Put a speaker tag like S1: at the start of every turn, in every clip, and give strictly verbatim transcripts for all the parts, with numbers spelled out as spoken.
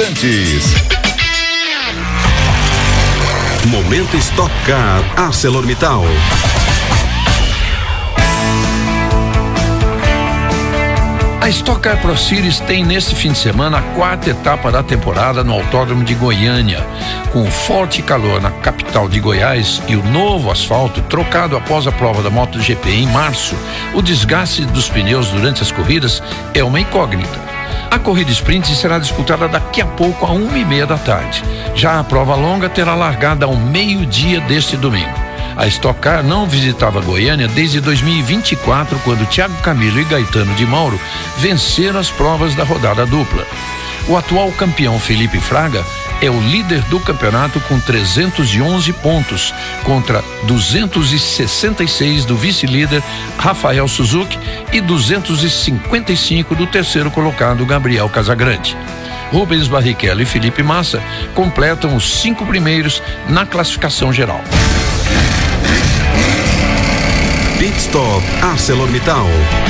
S1: instantes. Momento Stock Car ArcelorMittal.
S2: A Stock Car Pro Series tem neste fim de semana a quarta etapa da temporada no Autódromo de Goiânia. Com o forte calor na capital de Goiás e o novo asfalto trocado após a prova da MotoGP em março, o desgaste dos pneus durante as corridas é uma incógnita. A corrida sprint será disputada daqui a pouco, a uma e meia da tarde. Já a prova longa terá largada ao meio-dia deste domingo. A Stock Car não visitava Goiânia desde dois mil e vinte e quatro, quando Thiago Camilo e Gaetano de Mauro venceram as provas da rodada dupla. O atual campeão Felipe Fraga é o líder do campeonato com trezentos e onze pontos, contra duzentos e sessenta e seis do vice-líder Rafael Suzuki e duzentos e cinquenta e cinco do terceiro colocado Gabriel Casagrande. Rubens Barrichello e Felipe Massa completam os cinco primeiros na classificação geral.
S1: Pit Stop ArcelorMittal.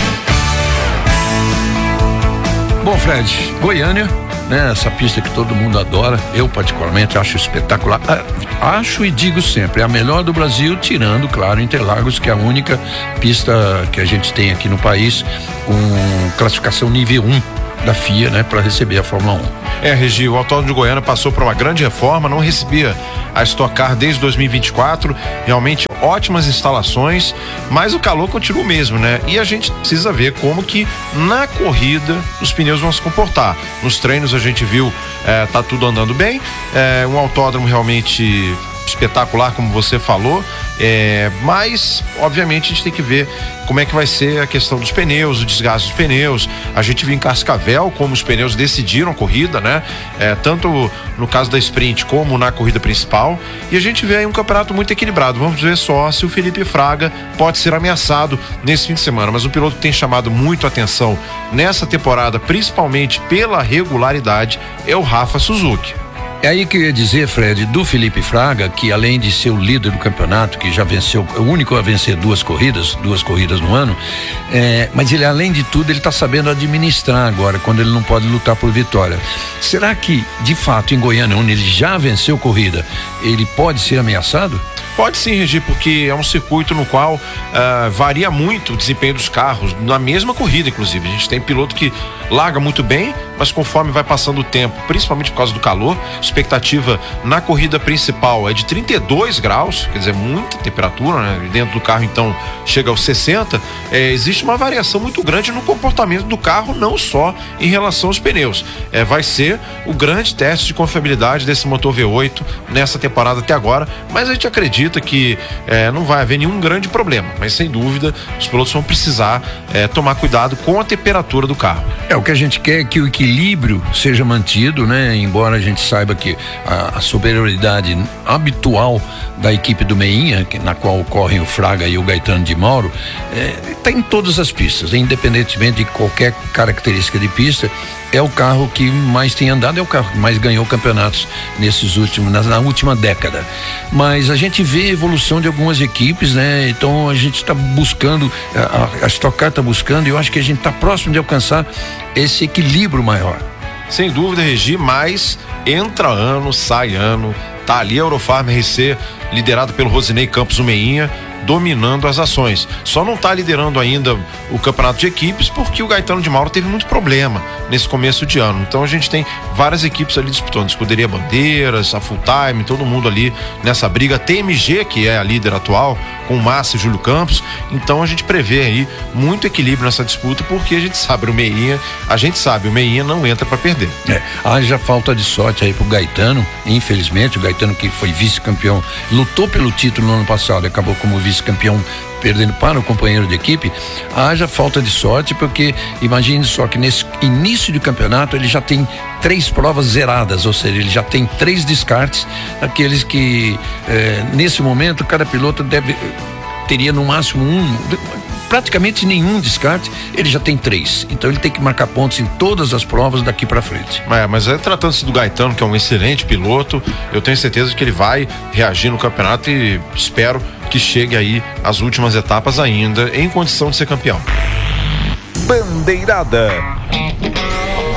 S2: Bom, Fred, Goiânia, né? Essa pista que todo mundo adora, eu particularmente acho espetacular. Ah, acho e digo sempre, é a melhor do Brasil, tirando, claro, Interlagos, que é a única pista que a gente tem aqui no país com classificação nível um da F I A, né, para receber a Fórmula um.
S3: É, Regi, o Autódromo de Goiânia passou por uma grande reforma, não recebia a Stock Car desde dois mil e vinte e quatro, realmente ótimas instalações, mas o calor continua o mesmo, né? E a gente precisa ver como que na corrida os pneus vão se comportar. Nos treinos a gente viu, é, tá tudo andando bem, é um autódromo realmente espetacular, como você falou, é, mas obviamente a gente tem que ver como é que vai ser a questão dos pneus, o desgaste dos pneus. A gente viu em Cascavel como os pneus decidiram a corrida, né? É, tanto no caso da sprint como na corrida principal, e a gente vê aí um campeonato muito equilibrado. Vamos ver só se o Felipe Fraga pode ser ameaçado nesse fim de semana, mas o piloto que tem chamado muito a atenção nessa temporada, principalmente pela regularidade, é o Rafa Suzuki.
S2: É aí que eu ia dizer, Fred, do Felipe Fraga, que além de ser o líder do campeonato, que já venceu, o único a vencer duas corridas, duas corridas no ano, é, mas ele, além de tudo, ele está sabendo administrar agora, quando ele não pode lutar por vitória. Será que, de fato, em Goiânia, onde ele já venceu corrida, ele pode ser ameaçado?
S3: Pode sim, Regi, porque é um circuito no qual uh, varia muito o desempenho dos carros, na mesma corrida, inclusive. A gente tem piloto que larga muito bem, mas conforme vai passando o tempo, principalmente por causa do calor, expectativa na corrida principal é de trinta e dois graus, quer dizer, muita temperatura, né? Dentro do carro, então, chega aos sessenta. É, existe uma variação muito grande no comportamento do carro, não só em relação aos pneus. É, vai ser o grande teste de confiabilidade desse motor V oito nessa temporada até agora, mas a gente acredita que é, não vai haver nenhum grande problema, mas sem dúvida os pilotos vão precisar é, tomar cuidado com a temperatura do carro.
S2: É, o que a gente quer é que o equilíbrio seja mantido, né? Embora a gente saiba que a, a superioridade habitual da equipe do Meinha, que, na qual correm o Fraga e o Gaetano de Mauro, está é, em todas as pistas, independentemente de qualquer característica de pista. É o carro que mais tem andado, é o carro que mais ganhou campeonatos nesses últimos, na, na última década. Mas a gente vê a evolução de algumas equipes, né? Então a gente está buscando, a, a Stock Car está buscando, e eu acho que a gente está próximo de alcançar esse equilíbrio maior.
S3: Sem dúvida, Regi, mas entra ano, sai ano, tá ali a Eurofarm R C, liderado pelo Rosinei Campos Meinha, dominando as ações. Só não está liderando ainda o campeonato de equipes porque o Gaetano de Mauro teve muito problema nesse começo de ano. Então a gente tem várias equipes ali disputando, Escuderia Bandeiras, a Full Time, todo mundo ali nessa briga. T M G, que é a líder atual, com Massa e Júlio Campos. Então a gente prevê aí muito equilíbrio nessa disputa, porque a gente sabe, o Meinha, a gente sabe, o Meinha não entra para perder.
S2: É, haja falta de sorte aí pro Gaetano, infelizmente, o Gaetano, que foi vice-campeão, lutou pelo título no ano passado, acabou como vice-campeão, perdendo para o companheiro de equipe. Haja falta de sorte, porque imagine só que nesse início de campeonato ele já tem três provas zeradas, ou seja, ele já tem três descartes, aqueles que eh, nesse momento cada piloto deve teria no máximo um, praticamente nenhum descarte, ele já tem três, então ele tem que marcar pontos em todas as provas daqui para frente.
S3: É, mas é, tratando-se do Gaetano, que é um excelente piloto, eu tenho certeza que ele vai reagir no campeonato e espero que chegue aí às últimas etapas ainda em condição de ser campeão.
S1: Bandeirada. Com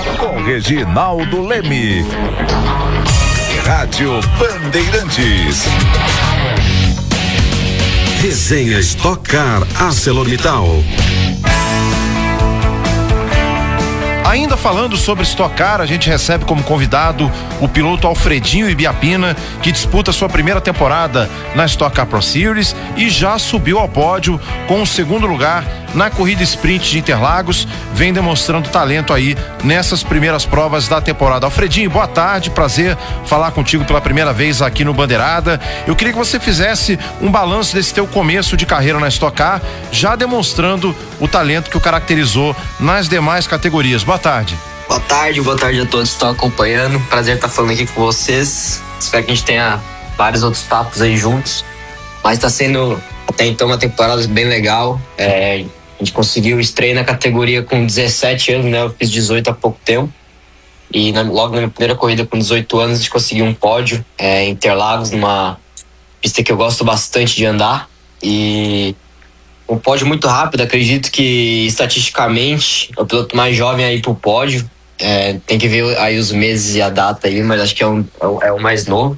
S4: Reginaldo Leme. Rádio Bandeirantes.
S1: Resenha Stock Car ArcelorMittal.
S3: Ainda falando sobre Stock Car, a gente recebe como convidado o piloto Alfredinho Ibiapina, que disputa sua primeira temporada na Stock Car Pro Series e já subiu ao pódio com o segundo lugar na corrida sprint de Interlagos, vem demonstrando talento aí nessas primeiras provas da temporada. Alfredinho, boa tarde, prazer falar contigo pela primeira vez aqui no Bandeirada. Eu queria que você fizesse um balanço desse teu começo de carreira na Stock Car, já demonstrando o talento que o caracterizou nas demais categorias. Boa tarde.
S5: Boa tarde, boa tarde a todos que estão acompanhando. Prazer estar falando aqui com vocês. Espero que a gente tenha vários outros papos aí juntos. Mas está sendo até então uma temporada bem legal. É, a gente conseguiu estreia na categoria com dezessete anos, né? Eu fiz dezoito há pouco tempo. E na, logo na minha primeira corrida com dezoito anos a gente conseguiu um pódio é, em Interlagos, numa pista que eu gosto bastante de andar. E um pódio muito rápido, acredito que estatisticamente é o piloto mais jovem aí pro pódio. É, tem que ver aí os meses e a data aí, mas acho que é, um, é o mais novo.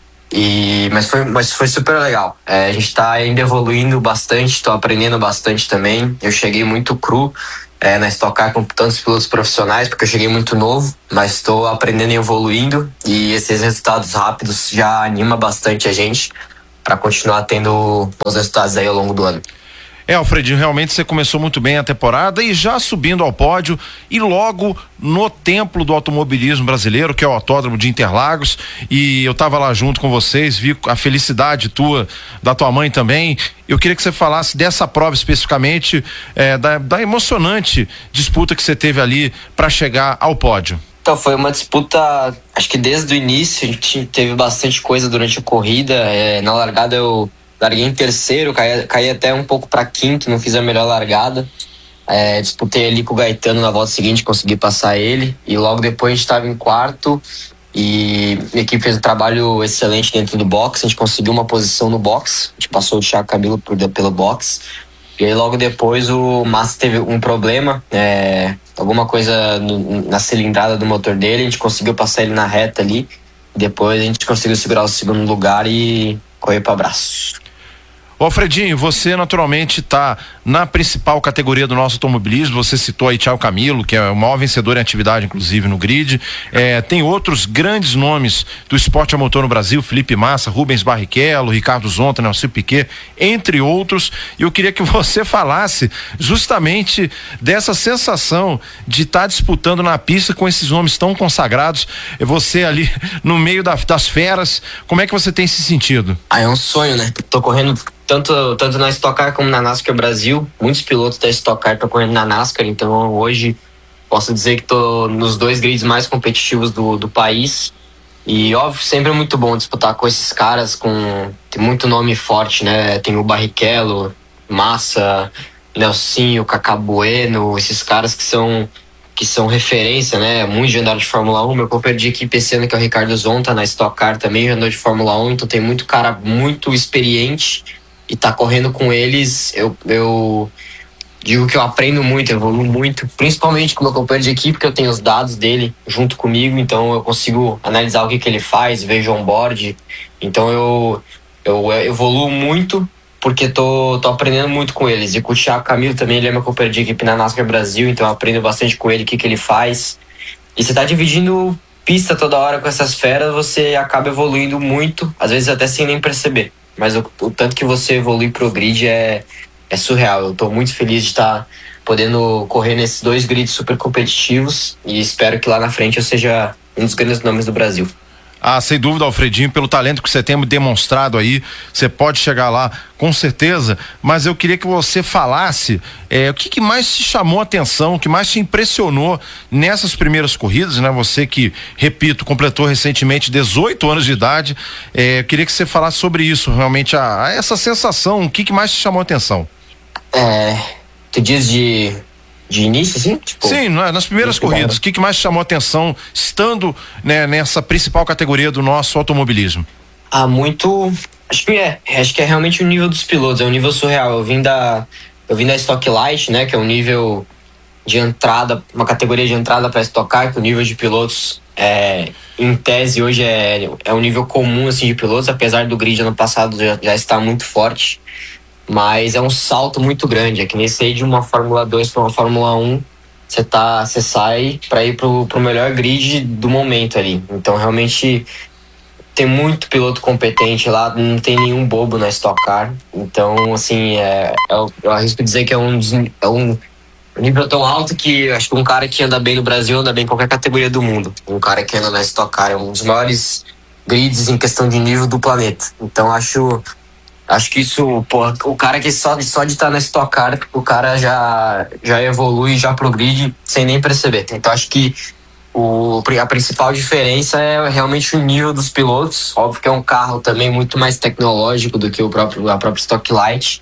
S5: E, mas, foi, mas foi super legal. É, a gente tá ainda evoluindo bastante, tô aprendendo bastante também. Eu cheguei muito cru é, na Stock Car com tantos pilotos profissionais, porque eu cheguei muito novo, mas estou aprendendo e evoluindo. E esses resultados rápidos já anima bastante a gente para continuar tendo bons resultados aí ao longo do ano.
S3: É, Alfredinho, realmente você começou muito bem a temporada e já subindo ao pódio e logo no templo do automobilismo brasileiro, que é o Autódromo de Interlagos, e eu tava lá junto com vocês, vi a felicidade tua, da tua mãe também. Eu queria que você falasse dessa prova especificamente, é, da, da emocionante disputa que você teve ali para chegar ao pódio.
S5: Então, foi uma disputa, acho que desde o início a gente teve bastante coisa durante a corrida. É, na largada eu larguei em terceiro, caí, caí até um pouco para quinto, não fiz a melhor largada. É, disputei ali com o Gaetano na volta seguinte, consegui passar ele. E logo depois a gente estava em quarto e a equipe fez um trabalho excelente dentro do box. A gente conseguiu uma posição no box, a gente passou o Thiago Camilo por, pelo box. E aí logo depois o Massa teve um problema, é, alguma coisa no, na cilindrada do motor dele. A gente conseguiu passar ele na reta ali. Depois a gente conseguiu segurar o segundo lugar e correr para abraço.
S3: Ô Alfredinho, você naturalmente está na principal categoria do nosso automobilismo. Você citou aí Thiago Camilo, que é o maior vencedor em atividade, inclusive, no grid. É, tem outros grandes nomes do esporte a motor no Brasil: Felipe Massa, Rubens Barrichello, Ricardo Zonta, Nelson Piquet, entre outros. E eu queria que você falasse justamente dessa sensação de estar tá disputando na pista com esses nomes tão consagrados. Você ali no meio da, das feras, como é que você tem se sentido?
S5: Ah, é um sonho, né? Tô correndo Tanto, tanto na Stock Car como na NASCAR Brasil. Muitos pilotos da Stock Car estão correndo na NASCAR, então hoje posso dizer que estou nos dois grids mais competitivos do, do país. E óbvio, sempre é muito bom disputar com esses caras, com tem muito nome forte, né? Tem o Barrichello, Massa, Nelsinho, Cacá Bueno, esses caras que são, que são referência, né? Muito de andar de Fórmula um. Meu companheiro de equipe esse ano, que é o Ricardo Zonta, na Stock Car também já andou de Fórmula um, então tem muito cara muito experiente. E tá correndo com eles, eu, eu digo que eu aprendo muito, evoluo muito, principalmente com o meu companheiro de equipe, que eu tenho os dados dele junto comigo, então eu consigo analisar o que, que ele faz, vejo on-board. Então eu, eu evoluo muito porque tô, tô aprendendo muito com eles. E com o Thiago Camilo também, ele é meu companheiro de equipe na NASCAR Brasil, então eu aprendo bastante com ele o que, que ele faz. E você tá dividindo pista toda hora com essas feras, você acaba evoluindo muito, às vezes até sem nem perceber. Mas o, o tanto que você evolui pro grid é, é surreal. Eu tô muito feliz de estar tá podendo correr nesses dois grids super competitivos e espero que lá na frente eu seja um dos grandes nomes do Brasil.
S3: Ah, sem dúvida, Alfredinho, pelo talento que você tem demonstrado aí, você pode chegar lá com certeza, mas eu queria que você falasse é, o que, que mais te chamou a atenção, o que mais te impressionou nessas primeiras corridas, né? Você que, repito, completou recentemente dezoito anos de idade, é, eu queria que você falasse sobre isso, realmente, a, a essa sensação, o que, que mais te chamou a atenção?
S5: É, tu diz de... De início, assim? Tipo,
S3: sim, nas primeiras corridas, o que, que mais chamou a atenção estando, né, nessa principal categoria do nosso automobilismo?
S5: Ah, muito... Acho que é, acho que é realmente o nível dos pilotos, é um nível surreal. Eu vim da, eu vim da Stock Light, né, que é um nível de entrada, uma categoria de entrada para Stock Car, que o nível de pilotos, é, em tese, hoje é, é um nível comum assim, de pilotos, apesar do grid ano passado já, já estar muito forte. Mas é um salto muito grande. É que nem sair de uma Fórmula dois para uma Fórmula um, você tá, você sai para ir pro, pro melhor grid do momento ali. Então, realmente, tem muito piloto competente lá, não tem nenhum bobo na Stock Car. Então, assim, é, eu, eu arrisco dizer que é um, é um nível tão alto que acho que um cara que anda bem no Brasil anda bem em qualquer categoria do mundo. Um cara que anda na Stock Car é um dos maiores grids em questão de nível do planeta. Então, acho... Acho que isso, pô, o cara que só, só de estar na Stock Car, o cara já, já evolui, já progride sem nem perceber. Então acho que o, a principal diferença é realmente o nível dos pilotos. Óbvio que é um carro também muito mais tecnológico do que o próprio, a própria Stock Light.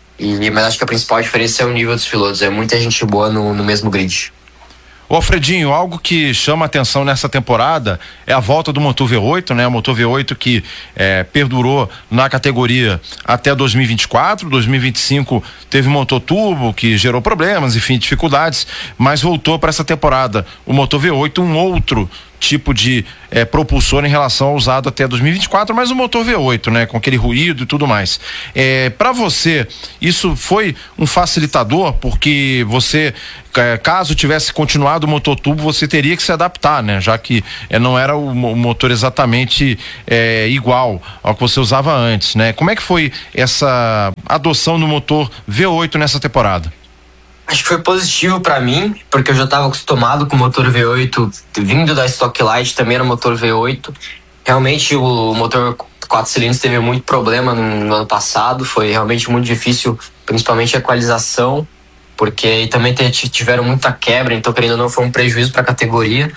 S5: E, mas acho que a principal diferença é o nível dos pilotos. É muita gente boa no, no mesmo grid.
S3: Ô Alfredinho, algo que chama atenção nessa temporada é a volta do motor V oito, né? O motor V oito que é, perdurou na categoria até dois mil e vinte e quatro, dois mil e vinte e cinco teve motor turbo que gerou problemas, enfim, dificuldades, mas voltou para essa temporada o motor V oito, um outro tipo de é, propulsor em relação ao usado até dois mil e vinte e quatro, mas o motor V oito, né, com aquele ruído e tudo mais. É, para você, isso foi um facilitador, porque você, caso tivesse continuado o motor turbo, você teria que se adaptar, né, já que é, não era o, o motor exatamente é, igual ao que você usava antes, né? Como é que foi essa adoção do motor V oito nessa temporada?
S5: Acho que foi positivo para mim, porque eu já estava acostumado com o motor V oito, vindo da Stock Light, também era motor V oito. Realmente o motor quatro cilindros teve muito problema no, no ano passado, foi realmente muito difícil, principalmente a equalização, porque também tiveram muita quebra, então querendo ou não foi um prejuízo para a categoria.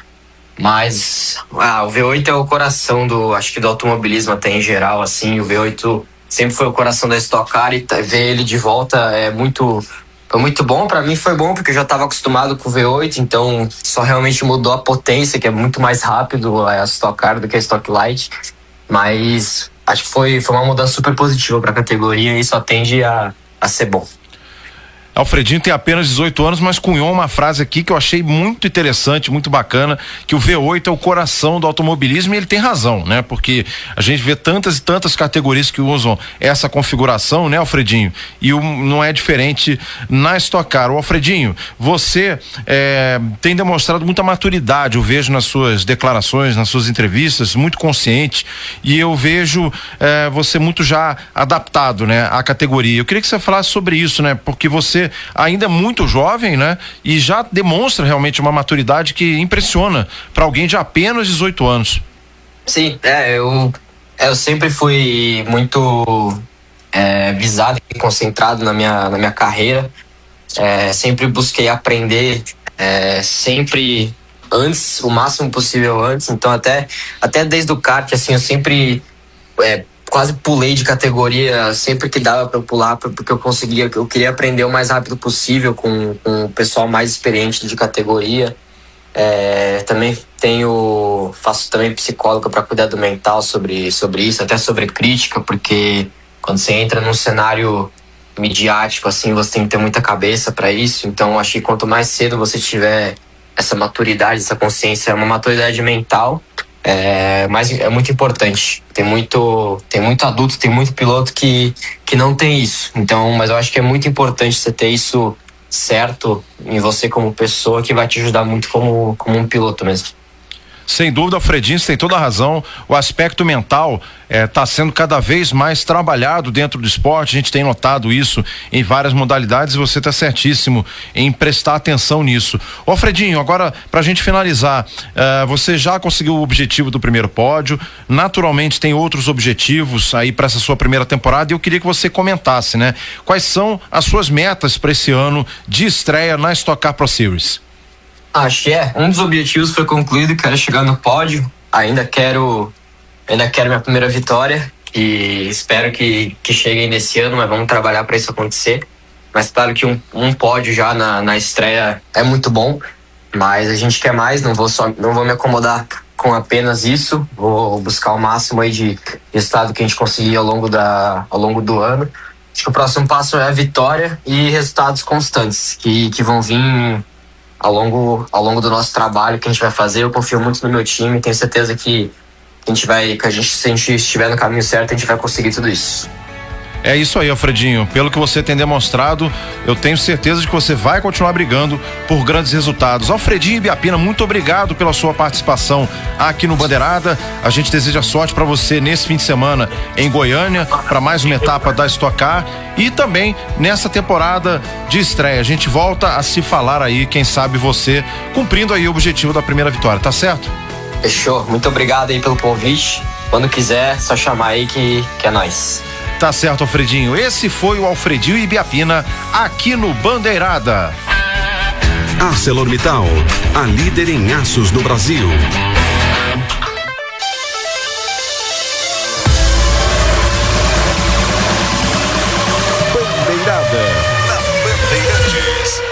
S5: Mas ah, o V oito é o coração do, acho que do automobilismo até em geral, assim, o V oito sempre foi o coração da Stock Car e ver ele de volta é muito... Foi muito bom, para mim foi bom, porque eu já estava acostumado com o V oito, então só realmente mudou a potência, que é muito mais rápido a Stock Car do que a Stock Light. Mas acho que foi, foi uma mudança super positiva para a categoria e só tende a, a ser bom.
S3: Alfredinho tem apenas dezoito anos, mas cunhou uma frase aqui que eu achei muito interessante, muito bacana, que o V oito é o coração do automobilismo, e ele tem razão, né? Porque a gente vê tantas e tantas categorias que usam essa configuração, né, Alfredinho? E o, não é diferente na Stock Car. O Alfredinho, você é, tem demonstrado muita maturidade, eu vejo nas suas declarações, nas suas entrevistas, muito consciente, e eu vejo é, você muito já adaptado, né, à categoria. Eu queria que você falasse sobre isso, né? Porque você ainda é muito jovem, né? E já demonstra realmente uma maturidade que impressiona para alguém de apenas dezoito anos.
S5: Sim, é, eu, eu sempre fui muito é, visado e concentrado na minha, na minha carreira. É, sempre busquei aprender, é, sempre antes, o máximo possível antes. Então até, até desde o kart, assim, eu sempre... É, quase pulei de categoria sempre que dava para eu pular, porque eu conseguia, eu queria aprender o mais rápido possível com, com o pessoal mais experiente de categoria. É, também tenho, faço também psicóloga para cuidar do mental sobre, sobre isso, até sobre crítica, porque quando você entra num cenário midiático, assim, você tem que ter muita cabeça para isso. Então acho que quanto mais cedo você tiver essa maturidade, essa consciência, uma maturidade mental, É, mas é muito importante. Tem muito, tem muito adulto, tem muito piloto que, que não tem isso. Então, mas eu acho que é muito importante você ter isso certo em você como pessoa, que vai te ajudar muito como, como um piloto mesmo.
S3: Sem dúvida, Alfredinho, você tem toda a razão. O aspecto mental está é, sendo cada vez mais trabalhado dentro do esporte. A gente tem notado isso em várias modalidades e você está certíssimo em prestar atenção nisso. Ô, Alfredinho, agora para a gente finalizar, uh, você já conseguiu o objetivo do primeiro pódio, naturalmente tem outros objetivos aí para essa sua primeira temporada, e eu queria que você comentasse, né? Quais são as suas metas para esse ano de estreia na Stock Car Pro Series?
S5: Acho que é. Um dos objetivos foi concluído, quero chegar no pódio. Ainda quero, ainda quero minha primeira vitória e espero que, que chegue nesse ano, mas vamos trabalhar para isso acontecer. Mas claro que um, um pódio já na, na estreia é muito bom, mas a gente quer mais, não vou, só, não vou me acomodar com apenas isso, vou buscar o máximo aí de resultado que a gente conseguir ao longo, da, ao longo do ano. Acho que o próximo passo é a vitória e resultados constantes, que, que vão vir ao longo, ao longo do nosso trabalho que a gente vai fazer. Eu confio muito no meu time, tenho certeza que a gente vai, que a gente, se a gente estiver no caminho certo, a gente vai conseguir tudo isso.
S3: É isso aí, Alfredinho. Pelo que você tem demonstrado, eu tenho certeza de que você vai continuar brigando por grandes resultados. Alfredinho Ibiapina, muito obrigado pela sua participação aqui no Bandeirada. A gente deseja sorte para você nesse fim de semana em Goiânia, para mais uma etapa da Stock Car e também nessa temporada de estreia. A gente volta a se falar aí, quem sabe você cumprindo aí o objetivo da primeira vitória, tá certo?
S5: Fechou. Muito obrigado aí pelo convite. Quando quiser, só chamar aí que, que é nóis.
S3: Tá certo, Alfredinho. Esse foi o Alfredinho Ibiapina aqui no Bandeirada.
S1: ArcelorMittal, a líder em aços no Brasil.
S4: Bandeirada na Bandeirantes.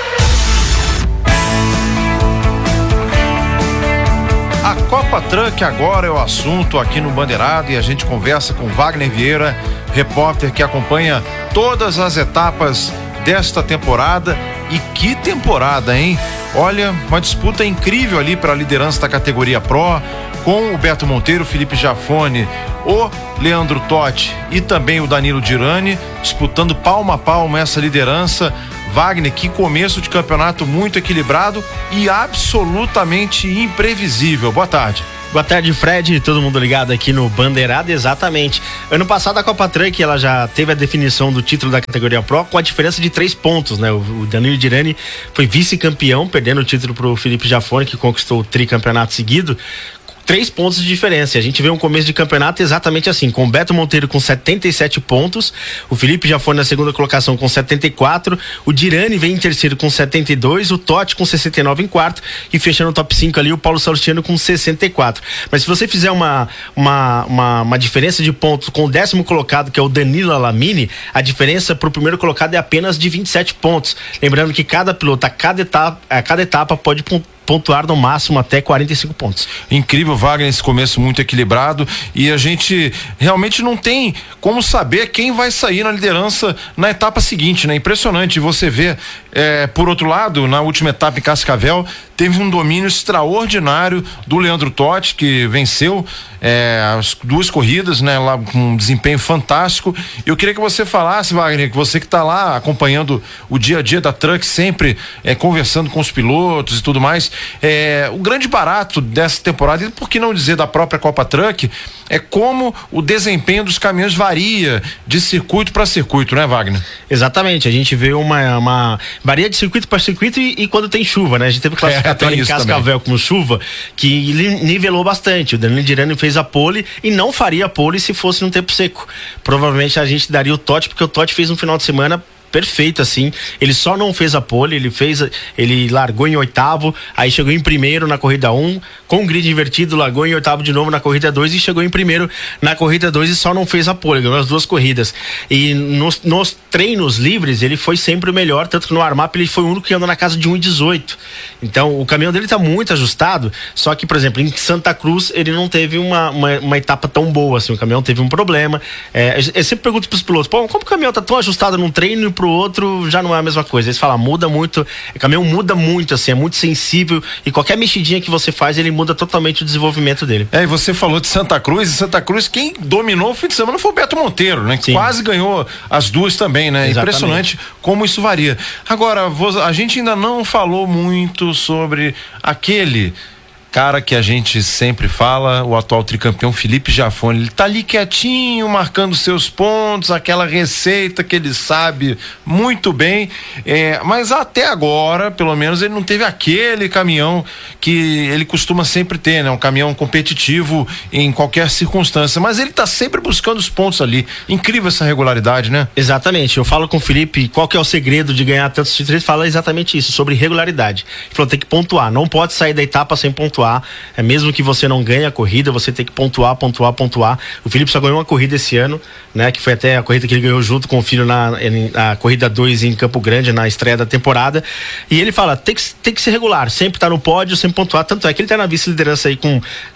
S3: A Copa Truck agora é o assunto aqui no Bandeirada e a gente conversa com Wagner Vieira, repórter que acompanha todas as etapas desta temporada. E que temporada, hein? Olha, uma disputa incrível ali para a liderança da categoria Pro, com o Beto Monteiro, Felipe Jafone, o Leandro Totti e também o Danilo Dirani disputando palmo a palmo essa liderança. Wagner, que começo de campeonato muito equilibrado e absolutamente imprevisível. Boa tarde.
S6: Boa tarde, Fred, todo mundo ligado aqui no Bandeirada, exatamente. Ano passado a Copa Truck, ela já teve a definição do título da categoria Pro com a diferença de três pontos, né? O Danilo Dirani foi vice-campeão, perdendo o título pro Felipe Jafone, que conquistou o tricampeonato seguido. Três pontos de diferença. A gente vê um começo de campeonato exatamente assim, com o Beto Monteiro com setenta e sete pontos, o Felipe já foi na segunda colocação com setenta e quatro, o Dirani vem em terceiro com setenta e dois, o Totti com sessenta e nove em quarto e fechando o top cinco ali o Paulo Salustiano com sessenta e quatro. Mas se você fizer uma, uma, uma, uma diferença de pontos com o décimo colocado, que é o Danilo Alamini, a diferença pro primeiro colocado é apenas de vinte e sete pontos. Lembrando que cada piloto, a cada etapa, a cada etapa pode pontuar no máximo até quarenta e cinco pontos.
S3: Incrível, Wagner, esse começo muito equilibrado e a gente realmente não tem como saber quem vai sair na liderança na etapa seguinte, né? Impressionante você vê, é, por outro lado, na última etapa em Cascavel, teve um domínio extraordinário do Leandro Totti, que venceu é, as duas corridas, né? Lá com um desempenho fantástico. Eu queria que você falasse, Wagner, que você que está lá acompanhando o dia a dia da Truck, sempre é, conversando com os pilotos e tudo mais, é, o grande barato dessa temporada, e por que não dizer da própria Copa Truck, é como o desempenho dos caminhões varia de circuito para circuito, né, Wagner?
S6: Exatamente, a gente vê uma, uma varia de circuito para circuito e, e quando tem chuva, né? A gente teve classificatório é, em Cascavel também com chuva, que nivelou bastante. O Danilo Dirani fez a pole e não faria a pole se fosse num tempo seco. Provavelmente a gente daria o Totti, porque o Totti fez um final de semana perfeito, assim. Ele só não fez a pole, ele fez, ele largou em oitavo, aí chegou em primeiro na corrida um, com o grid invertido, largou em oitavo de novo na corrida dois e chegou em primeiro na corrida dois e só não fez a pole, ganhou as duas corridas. E nos, nos treinos livres ele foi sempre o melhor, tanto que no Armap ele foi o único que andou na casa de um e dezoito. Então o caminhão dele tá muito ajustado, só que, por exemplo, em Santa Cruz ele não teve uma, uma, uma etapa tão boa, assim, o caminhão teve um problema. É, eu sempre pergunto pros pilotos, pô, como o caminhão tá tão ajustado num treino e pro outro já não é a mesma coisa? Eles falam, muda muito, o caminhão muda muito, assim, é muito sensível e qualquer mexidinha que você faz, ele muda totalmente o desenvolvimento dele.
S3: É, e você falou de Santa Cruz, e Santa Cruz, quem dominou o fim de semana foi o Beto Monteiro, né? Que Sim. quase ganhou as duas também, né? Exatamente. Impressionante como isso varia. Agora, a gente ainda não falou muito sobre aquele cara que a gente sempre fala, o atual tricampeão Felipe Jafone. Ele tá ali quietinho, marcando seus pontos, aquela receita que ele sabe muito bem, é, mas até agora, pelo menos, ele não teve aquele caminhão que ele costuma sempre ter, né? Um caminhão competitivo em qualquer circunstância, mas ele tá sempre buscando os pontos ali. Incrível essa regularidade, né?
S6: Exatamente, eu falo com o Felipe, qual que é o segredo de ganhar tantos títulos? Ele fala exatamente isso, sobre regularidade. Ele falou, tem que pontuar, não pode sair da etapa sem pontuar. É, mesmo que você não ganhe a corrida, você tem que pontuar, pontuar, pontuar. O Felipe só ganhou uma corrida esse ano, né? Que foi até a corrida que ele ganhou junto com o filho na, na corrida dois em Campo Grande, na estreia da temporada. E ele fala, tem que, tem que ser regular, sempre tá no pódio, sempre pontuar. Tanto é que ele tá na vice-liderança aí com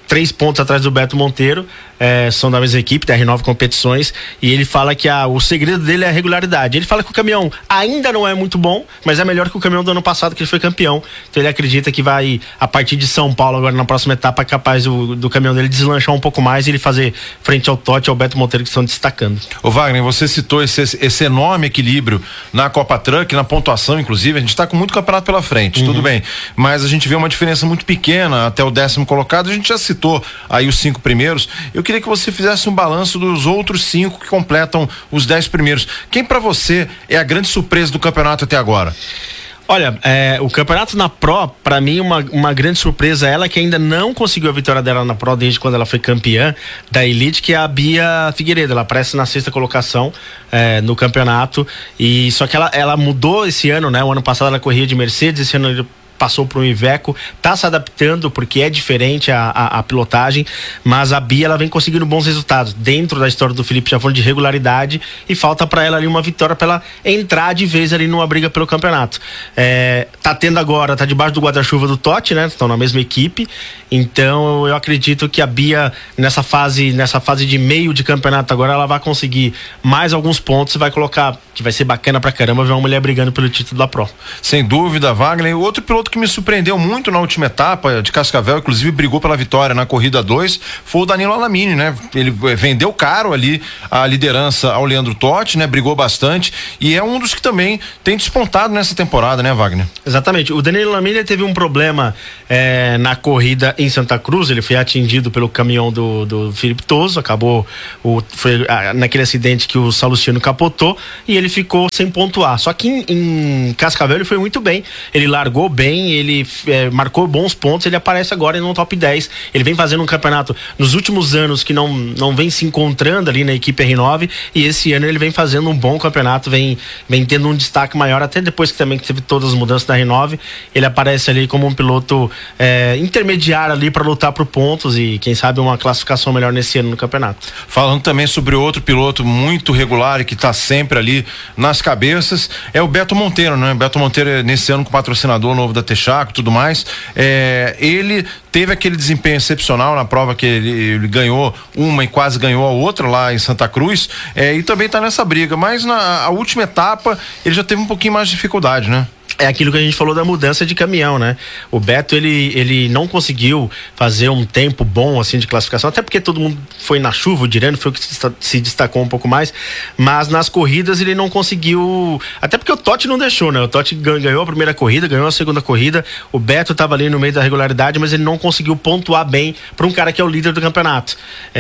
S6: três pontos atrás do Beto Monteiro, é, são da mesma equipe, da R nove Competições, e ele fala que a, o segredo dele é a regularidade. Ele fala que o caminhão ainda não é muito bom, mas é melhor que o caminhão do ano passado, que ele foi campeão. Então ele acredita que vai, a partir de São Paulo, agora na próxima etapa, é capaz do, do caminhão dele deslanchar um pouco mais e ele fazer frente ao Totti e ao Beto Monteiro, que estão destacando.
S3: Ô Wagner, você citou esse, esse enorme equilíbrio na Copa Truck, na pontuação, inclusive, a gente está com muito campeonato pela frente, uhum. Tudo bem, mas a gente vê uma diferença muito pequena até o décimo colocado. A gente já citou aí os cinco primeiros. Eu queria que você fizesse um balanço dos outros cinco que completam os dez primeiros. Quem para você é a grande surpresa do campeonato até agora?
S6: Olha, é, o campeonato na Pro, pra mim, uma, uma grande surpresa, ela que ainda não conseguiu a vitória dela na Pro desde quando ela foi campeã da Elite, que é a Bia Figueiredo. Ela aparece na sexta colocação é, no campeonato, e só que ela, ela mudou esse ano, né? O ano passado ela corria de Mercedes, esse ano passou para o Iveco, tá se adaptando porque é diferente a, a, a pilotagem, mas a Bia ela vem conseguindo bons resultados dentro da história do Felipe Jafone de regularidade, e falta para ela ali uma vitória para ela entrar de vez ali numa briga pelo campeonato. É, tá tendo agora, tá debaixo do guarda-chuva do Totti, né? Estão na mesma equipe, então eu acredito que a Bia nessa fase, nessa fase de meio de campeonato agora, ela vai conseguir mais alguns pontos e vai colocar, que vai ser bacana pra caramba ver uma mulher brigando pelo título da Pro.
S3: Sem dúvida, Wagner. Outro piloto que me surpreendeu muito na última etapa de Cascavel, inclusive brigou pela vitória na corrida dois, foi o Danilo Alamini, né? Ele vendeu caro ali a liderança ao Leandro Totti, né? Brigou bastante e é um dos que também tem despontado nessa temporada, né, Wagner?
S6: Exatamente. O Danilo Alamini teve um problema é, na corrida em Santa Cruz, ele foi atingido pelo caminhão do, do Felipe Toso, acabou o, foi ah, naquele acidente que o Salustiano capotou e ele ficou sem pontuar. Só que em, em Cascavel ele foi muito bem, ele largou bem, ele é, marcou bons pontos, ele aparece agora no top dez. Ele vem fazendo um campeonato nos últimos anos que não, não vem se encontrando ali na equipe R nove, e esse ano ele vem fazendo um bom campeonato, vem, vem tendo um destaque maior, até depois que também teve todas as mudanças da R nove, ele aparece ali como um piloto é, intermediário ali para lutar por pontos e quem sabe uma classificação melhor nesse ano no campeonato.
S3: Falando também sobre outro piloto muito regular e que está sempre ali nas cabeças, é o Beto Monteiro, né? Beto Monteiro nesse ano com patrocinador novo da Texaco e tudo mais, é, ele teve aquele desempenho excepcional na prova que ele, ele ganhou uma e quase ganhou a outra lá em Santa Cruz, é, e também está nessa briga, mas na a última etapa ele já teve um pouquinho mais de dificuldade, né?
S6: É aquilo que a gente falou da mudança de caminhão, né? O Beto, ele, ele não conseguiu fazer um tempo bom, assim, de classificação, até porque todo mundo foi na chuva, o Dirano foi o que se destacou um pouco mais, mas nas corridas ele não conseguiu, até porque o Totti não deixou, né? O Totti ganhou a primeira corrida, ganhou a segunda corrida, o Beto estava ali no meio da regularidade, mas ele não conseguiu pontuar bem para um cara que é o líder do campeonato.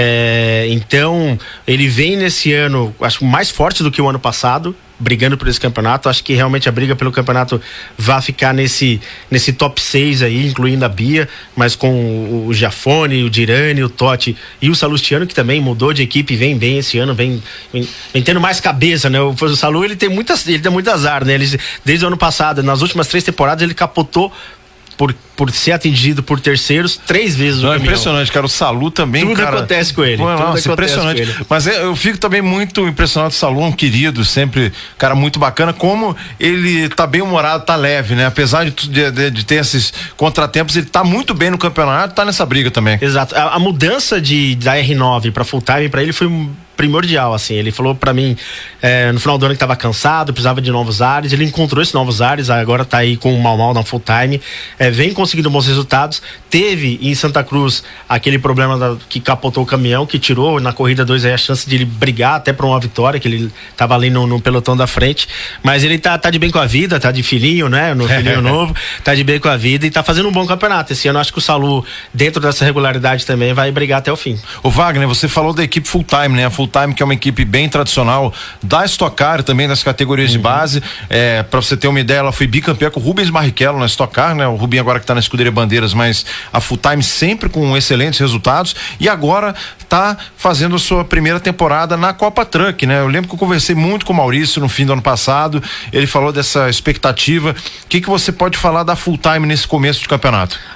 S6: É, então, ele vem nesse ano, acho mais forte do que o ano passado, brigando por esse campeonato. Acho que realmente a briga pelo campeonato vai ficar nesse, nesse top seis aí, incluindo a Bia, mas com o, o Jafone, o Dirani, o Totti e o Salustiano, que também mudou de equipe, vem bem esse ano, vem, vem, vem tendo mais cabeça, né? O, o Salu, ele tem muitas, ele tem muito azar, né? Ele, desde o ano passado, nas últimas três temporadas, ele capotou por, por ser atingido por terceiros três vezes.
S3: Não, é impressionante, cara. O Salu também,
S6: tudo
S3: cara,
S6: acontece com ele.
S3: Pô,
S6: tudo
S3: nossa, impressionante. Com ele. Mas é, eu fico também muito impressionado. O Salu é um querido, sempre cara muito bacana. Como ele tá bem humorado, tá leve, né? Apesar de, de, de ter esses contratempos, ele tá muito bem no campeonato, tá nessa briga também.
S6: Exato. A, a mudança de, da R nove pra full time, pra ele foi primordial, assim. Ele falou pra mim é, no final do ano que tava cansado, precisava de novos ares. Ele encontrou esses novos ares, agora tá aí com o Mal Mal na full time, é, vem conseguindo bons resultados. Teve em Santa Cruz aquele problema da, que capotou o caminhão, que tirou na corrida dois aí a chance de ele brigar até pra uma vitória, que ele tava ali no, no pelotão da frente, mas ele tá, tá de bem com a vida, tá de filhinho, né, no filhinho novo, tá de bem com a vida e tá fazendo um bom campeonato. Esse ano acho que o Salu, dentro dessa regularidade também, vai brigar até o fim.
S3: O Wagner, você falou da equipe full time, né? A full time, que é uma equipe bem tradicional da Stock Car, também das categorias uhum. de base. É, para você ter uma ideia, ela foi bicampeã com o Rubens Barrichello na Stock Car, né? O Rubinho agora que tá na Escuderia Bandeiras, mas a full time sempre com excelentes resultados, e agora tá fazendo a sua primeira temporada na Copa Truck, né? Eu lembro que eu conversei muito com o Maurício no fim do ano passado, ele falou dessa expectativa. O que que você pode falar da full time nesse começo de campeonato?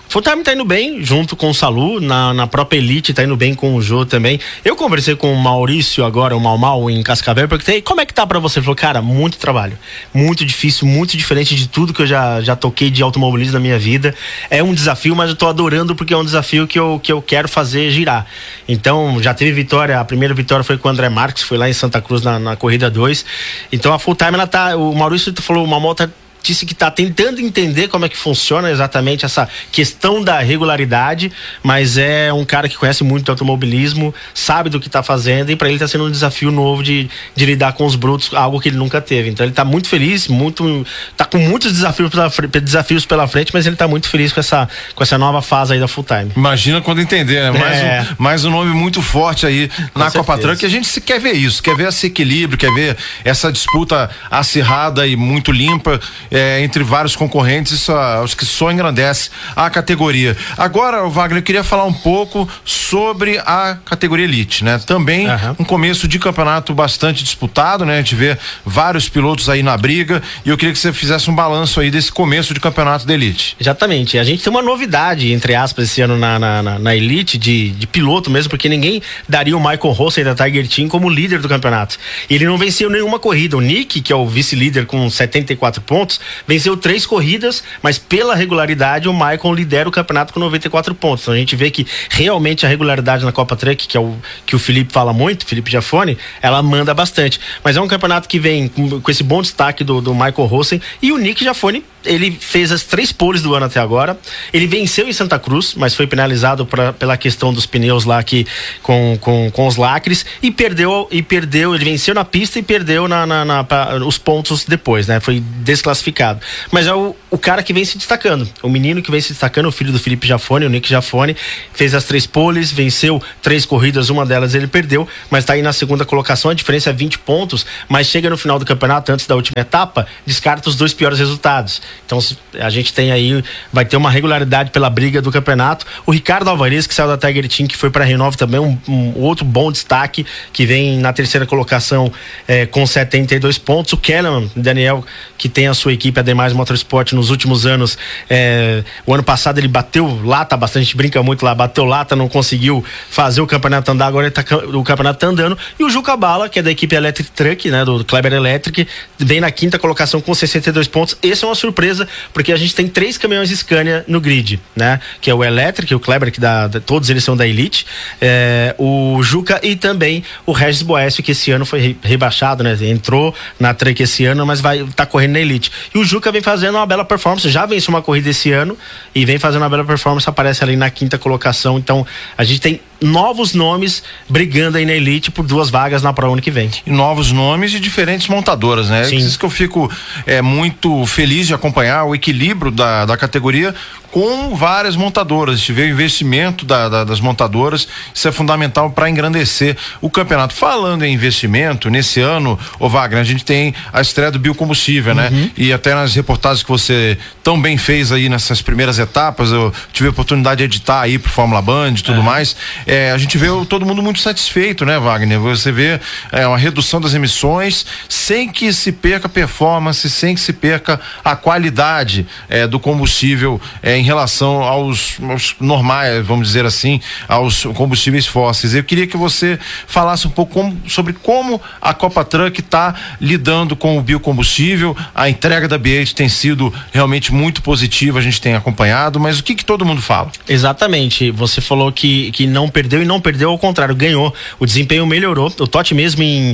S6: Full Time tá indo bem, junto com o Salu, na, na própria Elite tá indo bem com o Jô também. Eu conversei com o Maurício agora, o Mal Mal, em Cascavel, perguntei, como é que tá pra você? Ele falou, cara, muito trabalho, muito difícil, muito diferente de tudo que eu já, já toquei de automobilismo na minha vida. É um desafio, mas eu tô adorando porque é um desafio que eu, que eu quero fazer girar. Então, já teve vitória, a primeira vitória foi com o André Marques, foi lá em Santa Cruz na, na corrida dois. Então a Full Time, ela tá, o Maurício falou, o Mal Mal tá disse que está tentando entender como é que funciona exatamente essa questão da regularidade, mas é um cara que conhece muito do automobilismo, sabe do que está fazendo, e para ele está sendo um desafio novo de, de lidar com os brutos, algo que ele nunca teve. Então ele está muito feliz, muito, tá com muitos desafios pela, desafios pela frente, mas ele está muito feliz com essa, com essa nova fase aí da Full Time.
S3: Imagina quando entender, né? Mais,
S6: é.
S3: um, mais um nome muito forte aí com na Copa Truck, que a gente se quer ver isso, quer ver esse equilíbrio, quer ver essa disputa acirrada e muito limpa. É, entre vários concorrentes, isso acho que só engrandece a categoria. Agora, Wagner, eu queria falar um pouco sobre a categoria Elite, né? Também uhum. um começo de campeonato bastante disputado, né? A gente vê vários pilotos aí na briga, e eu queria que você fizesse um balanço aí desse começo de campeonato da Elite. Exatamente, a gente tem uma novidade, entre aspas, esse ano na, na, na, na Elite, de, de piloto mesmo, porque ninguém daria o Michael Rossi da Tiger Team como líder do campeonato. Ele não venceu nenhuma corrida. O Nick, que é o vice-líder com setenta e quatro pontos, venceu três corridas, mas pela regularidade o Michael lidera o campeonato com noventa e quatro pontos. Então a gente vê que realmente a regularidade na Copa Truck, que é o que o Felipe fala muito, Felipe Giafone, ela manda bastante. Mas é um campeonato que vem com, com esse bom destaque do, do Michael Rosen, e o Nick Giafone, ele fez as três poles do ano até agora. Ele venceu em Santa Cruz, mas foi penalizado pra, pela questão dos pneus lá que, com, com, com os lacres, e perdeu, e perdeu, ele venceu na pista e perdeu na, na, na, pra, os pontos depois, né? Foi desclassificado. Mas é o, o cara que vem se destacando, o menino que vem se destacando, o filho do Felipe Giafone, o Nick Giafone, fez as três poles, venceu três corridas, uma delas ele perdeu, mas tá aí na segunda colocação, a diferença é vinte pontos, mas chega no final do campeonato, antes da última etapa, descarta os dois piores resultados. Então a gente tem aí, vai ter uma regularidade pela briga do campeonato. O Ricardo Alvarez, que saiu da Tiger Team, que foi para a Renove, também um, um outro bom destaque, que vem na terceira colocação é, com setenta e dois pontos. O Kellerman, Daniel, que tem a sua equipe, a Demais Motorsport, nos últimos anos, é, o ano passado ele bateu lata bastante, a gente brinca muito lá, bateu lata, não conseguiu fazer o campeonato andar, agora ele tá, o campeonato tá andando. E o Juca Bala, que é da equipe Electric Truck, né, do Kleber Electric, vem na quinta colocação com sessenta e dois pontos. Essa é uma surpresa, porque a gente tem três caminhões Scania no grid, né? Que é o Electric, o Kleber, que dá, todos eles são da Elite, é, o Juca e também o Regis Boécio, que esse ano foi rebaixado, né? Entrou na Truck esse ano, mas vai tá correndo na Elite. E o Juca vem fazendo uma bela performance, já venceu uma corrida esse ano e vem fazendo uma bela performance, aparece ali na quinta colocação. Então a gente tem novos nomes brigando aí na Elite por duas vagas na Pro ano que vem. E novos nomes de diferentes montadoras, né? Sim. Isso que eu fico é, muito feliz de acompanhar o equilíbrio da, da categoria com várias montadoras. A gente vê o investimento da, da, das montadoras, isso é fundamental para engrandecer o campeonato. Falando em investimento, nesse ano, ô Wagner, a gente tem a estreia do biocombustível, uhum. né? E até nas reportagens que você tão bem fez aí nessas primeiras etapas, eu tive a oportunidade de editar aí pro Fórmula Band e tudo é. mais. É, a gente vê o, todo mundo muito satisfeito, né, Wagner? Você vê é, uma redução das emissões sem que se perca performance, sem que se perca a qualidade é, do combustível é, em relação aos, aos normais, vamos dizer assim, aos combustíveis fósseis. Eu queria que você falasse um pouco como, sobre como a Copa Truck está lidando com o biocombustível. A entrega da B oito tem sido realmente muito positiva, a gente tem acompanhado, mas o que que todo mundo fala? Exatamente, você falou que, que não perdeu e não perdeu, ao contrário, ganhou. O desempenho melhorou. O Totti mesmo em,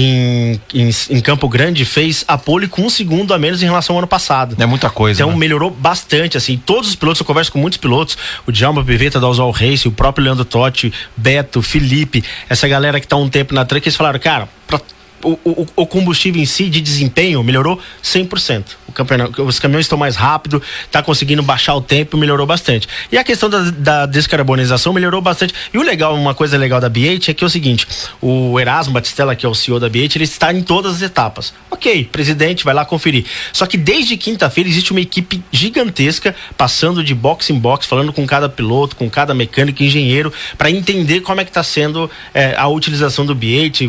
S3: em, em, em Campo Grande fez a pole com um segundo a menos em relação ao ano passado. É muita coisa. Então, né? Melhorou bastante, assim, todos os pilotos, eu converso com muitos pilotos, o Djalma Pivetta da Oswald Race, o próprio Leandro Totti, Beto, Felipe, essa galera que tá há um tempo na Truck, eles falaram, cara, pra O, o, o combustível em si de desempenho melhorou cem por cento. O campeonato, os caminhões estão mais rápido, tá conseguindo baixar o tempo, melhorou bastante. E a questão da, da descarbonização melhorou bastante. E o legal, uma coisa legal da B oito é que é o seguinte, o Erasmo Batistella, que é o C E O da B oito, ele está em todas as etapas. Ok, presidente, vai lá conferir. Só que desde quinta-feira existe uma equipe gigantesca passando de box em box, falando com cada piloto, com cada mecânico, engenheiro, para entender como é que está sendo é, a utilização do B oito, o,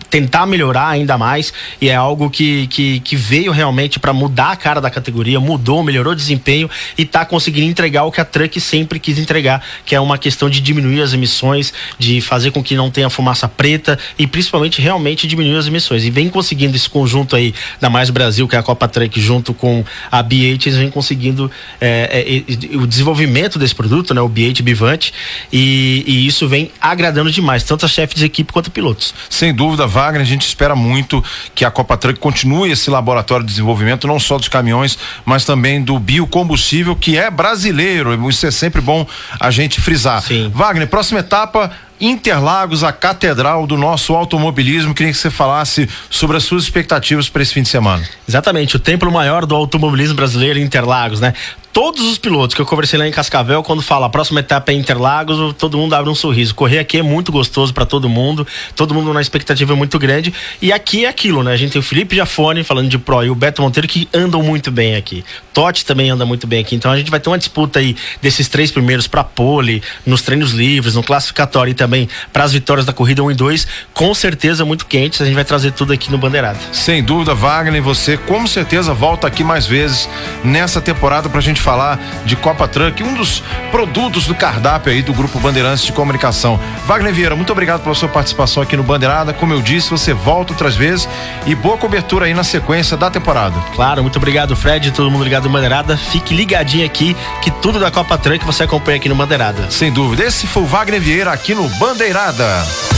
S6: tentar melhorar ainda mais, e é algo que, que, que veio realmente para mudar a cara da categoria, mudou, melhorou o desempenho e está conseguindo entregar o que a Truck sempre quis entregar, que é uma questão de diminuir as emissões, de fazer com que não tenha fumaça preta e principalmente realmente diminuir as emissões. E vem conseguindo esse conjunto aí da Mais Brasil, que é a Copa Truck, junto com a B oito, eles vem conseguindo é, é, o desenvolvimento desse produto, né, o B oito Bivante, e, e isso vem agradando demais, tanto a chefe de equipe quanto pilotos.
S3: Sem dúvida, Wagner, a gente espera muito que a Copa Truck continue esse laboratório de desenvolvimento, não só dos caminhões, mas também do biocombustível, que é brasileiro. Isso é sempre bom a gente frisar.
S6: Sim.
S3: Wagner, próxima etapa, Interlagos, a catedral do nosso automobilismo. Queria que você falasse sobre as suas expectativas para esse fim de semana.
S6: Exatamente, o templo maior do automobilismo brasileiro, Interlagos, né? Todos os pilotos que eu conversei lá em Cascavel, quando fala a próxima etapa é Interlagos, todo mundo abre um sorriso. Correr aqui é muito gostoso para todo mundo, todo mundo na expectativa muito grande. E aqui é aquilo, né? A gente tem o Felipe Jafone falando de Pro e o Beto Monteiro, que andam muito bem aqui. Totti também anda muito bem aqui. Então a gente vai ter uma disputa aí desses três primeiros para pole, nos treinos livres, no classificatório e também para as vitórias da corrida um e dois, com certeza muito quentes. A gente vai trazer tudo aqui no Bandeirada.
S3: Sem dúvida, Wagner, você com certeza volta aqui mais vezes nessa temporada pra gente falar de Copa Truck, um dos produtos do cardápio aí do Grupo Bandeirantes de Comunicação. Wagner Vieira, muito obrigado pela sua participação aqui no Bandeirada. Como eu disse, você volta outras vezes e boa cobertura aí na sequência da temporada.
S6: Claro, muito obrigado, Fred, todo mundo ligado no Bandeirada. Fique ligadinho aqui que tudo da Copa Truck você acompanha aqui no Bandeirada.
S3: Sem dúvida, esse foi o Wagner Vieira aqui no Bandeirada.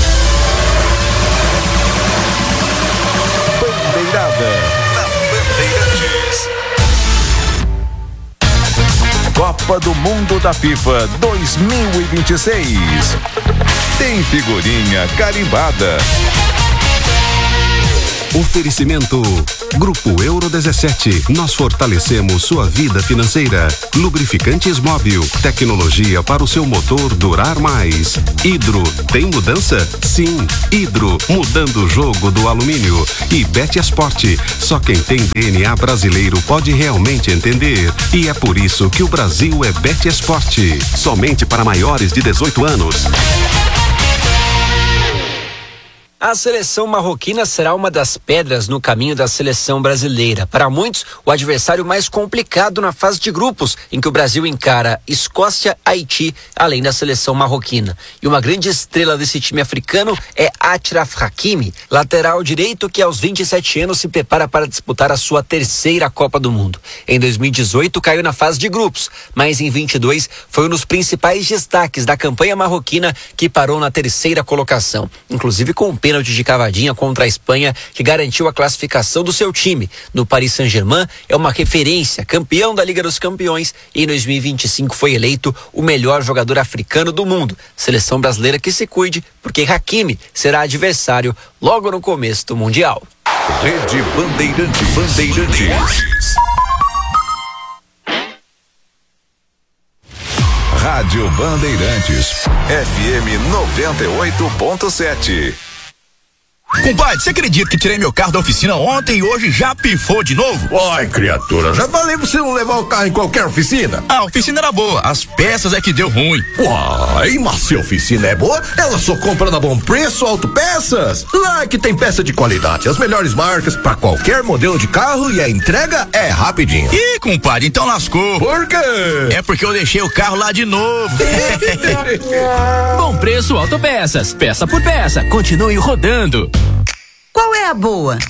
S4: Bandeirada. Copa do Mundo da FIFA dois mil e vinte e seis. Tem figurinha carimbada.
S1: Oferecimento Grupo Euro dezessete. Nós fortalecemos sua vida financeira. Lubrificantes Móbil. Tecnologia para o seu motor durar mais. Hidro. Tem mudança? Sim. Hidro. Mudando o jogo do alumínio. E Bet Esporte. Só quem tem D N A brasileiro pode realmente entender. E é por isso que o Brasil é Bet Esporte. Somente para maiores de dezoito anos.
S7: A seleção marroquina será uma das pedras no caminho da seleção brasileira. Para muitos, o adversário mais complicado na fase de grupos, em que o Brasil encara Escócia, Haiti, além da seleção marroquina. E uma grande estrela desse time africano é Achraf Hakimi, lateral direito que aos vinte e sete anos se prepara para disputar a sua terceira Copa do Mundo. Em dois mil e dezoito caiu na fase de grupos, mas em vinte e dois foi um dos principais destaques da campanha marroquina, que parou na terceira colocação, inclusive com o pênalti de cavadinha contra a Espanha, que garantiu a classificação do seu time. No Paris Saint-Germain é uma referência, campeão da Liga dos Campeões, e em dois mil e vinte e cinco foi eleito o melhor jogador africano do mundo. Seleção brasileira que se cuide, porque Hakimi será adversário logo no começo do Mundial.
S4: Rede Bandeirantes. Bandeirantes. Rádio Bandeirantes. F M noventa e oito ponto sete.
S8: Compadre, você acredita que tirei meu carro da oficina ontem e hoje já pifou de novo?
S9: Ai, criatura, já falei pra você não levar o carro em qualquer oficina.
S8: A oficina era boa, as peças é que deu ruim.
S9: Uai, mas se a oficina é boa, ela só compra na Bom Preço Autopeças. Lá que tem peça de qualidade, as melhores marcas, pra qualquer modelo de carro, e a entrega é rapidinho.
S8: Ih, compadre, então lascou.
S9: Por quê?
S8: É porque eu deixei o carro lá de novo.
S10: Bom Preço Autopeças, peça por peça, continue rodando.
S11: Qual é a boa?